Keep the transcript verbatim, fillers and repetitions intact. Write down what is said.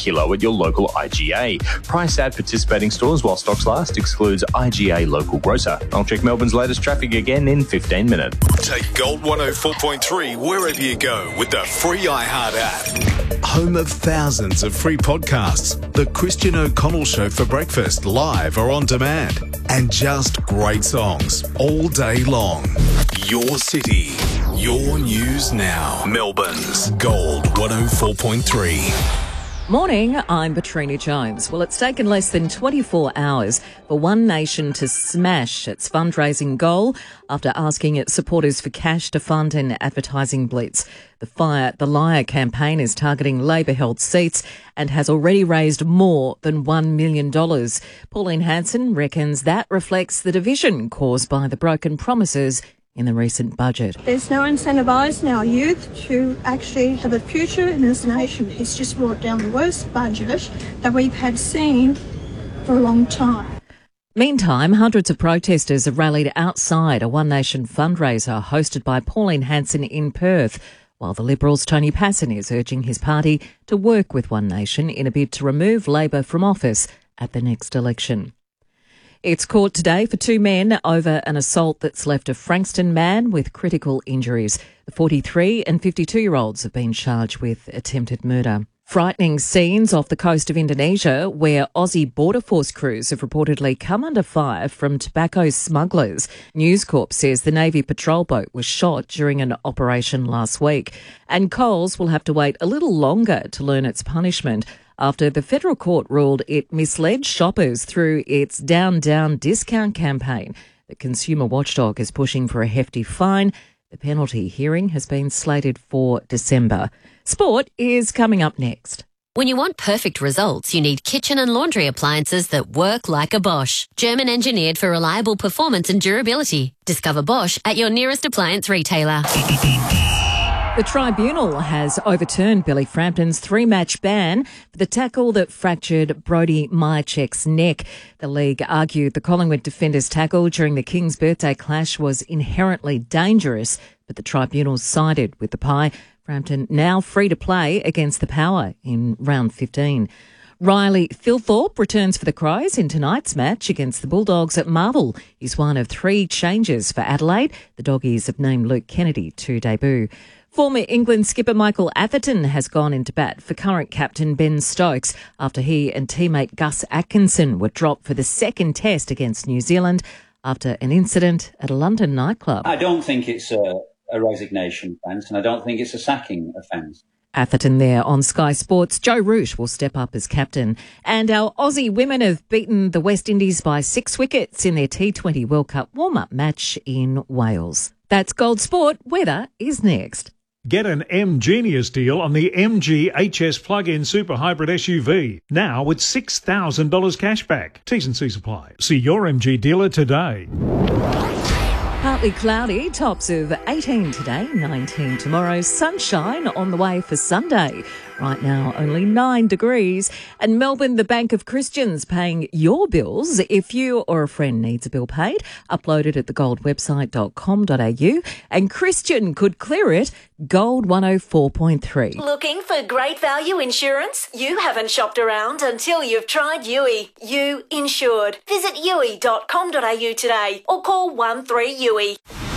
kilo at your local I G A. Price at participating stores while stocks last excludes I G A local grocer. I'll check Melbourne's latest traffic again in fifteen minutes. Take Gold one oh four point three wherever you go with the free iHeart app. Home of thousands of free podcasts. The Christian O'Connell Show for breakfast, live or on demand. And just great songs all day long. Your city, your news now. Melbourne's Gold one oh four point three. Morning, I'm Petrina Jones. Well, it's taken less than twenty-four hours for One Nation to smash its fundraising goal after asking its supporters for cash to fund an advertising blitz. The Fire the Liar campaign is targeting Labor-held seats and has already raised more than one million dollars. Pauline Hanson reckons that reflects the division caused by the broken promises in the recent budget. There's no incentivising our youth to actually have a future in this nation. It's just brought down the worst budget that we've had seen for a long time. Meantime, hundreds of protesters have rallied outside a One Nation fundraiser hosted by Pauline Hanson in Perth, while the Liberals' Tony Passon is urging his party to work with One Nation in a bid to remove Labor from office at the next election. It's court today for two men over an assault that's left a Frankston man with critical injuries. The forty-three and fifty-two-year-olds have been charged with attempted murder. Frightening scenes off the coast of Indonesia where Aussie Border Force crews have reportedly come under fire from tobacco smugglers. News Corp says the Navy patrol boat was shot during an operation last week. And Coles will have to wait a little longer to learn its punishment after the federal court ruled it misled shoppers through its Down Down discount campaign. The Consumer Watchdog is pushing for a hefty fine. The penalty hearing has been slated for December. Sport is coming up next. When you want perfect results, you need kitchen and laundry appliances that work like a Bosch. German engineered for reliable performance and durability. Discover Bosch at your nearest appliance retailer. The tribunal has overturned Billy Frampton's three-match ban for the tackle that fractured Brody Myercheck's neck. The league argued the Collingwood defender's tackle during the King's birthday clash was inherently dangerous, but the tribunal sided with the Pie. Frampton now free to play against the Power in round fifteen. Riley Thilthorpe returns for the Crows in tonight's match against the Bulldogs at Marvel. He's one of three changes for Adelaide. The Doggies have named Luke Kennedy to debut. Former England skipper Michael Atherton has gone into bat for current captain Ben Stokes after he and teammate Gus Atkinson were dropped for the second test against New Zealand after an incident at a London nightclub. I don't think it's a, a resignation offence and I don't think it's a sacking offence. Atherton there on Sky Sports. Joe Root will step up as captain. And our Aussie women have beaten the West Indies by six wickets in their T twenty World Cup warm-up match in Wales. That's Gold Sport. Weather is next. Get an M Genius deal on the M G H S plug-in super hybrid S U V. Now with six thousand dollars cash back. T's and C's apply. See your M G dealer today. Partly cloudy, tops of eighteen today, nineteen tomorrow. Sunshine on the way for Sunday. Right now, only nine degrees. And Melbourne, the Bank of Christians, paying your bills. If you or a friend needs a bill paid, upload it at the gold website dot com dot a u. And Christian could clear it. Gold one oh four point three. Looking for great value insurance? You haven't shopped around until you've tried U I. You insured. Visit u i dot com dot a u today or call one three U I.